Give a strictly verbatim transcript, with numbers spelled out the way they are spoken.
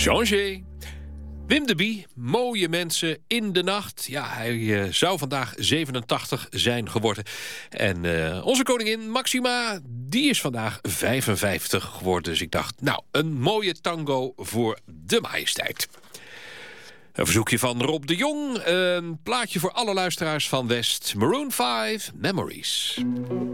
Jean-Gé. Wim de Bie, mooie mensen in de nacht. Ja, hij uh, zou vandaag zevenentachtig zijn geworden. En uh, onze koningin Maxima, die is vandaag vijfenvijftig geworden. Dus ik dacht, nou, een mooie tango voor de majesteit. Een verzoekje van Rob de Jong. Een plaatje voor alle luisteraars van West. Maroon vijf, Memories.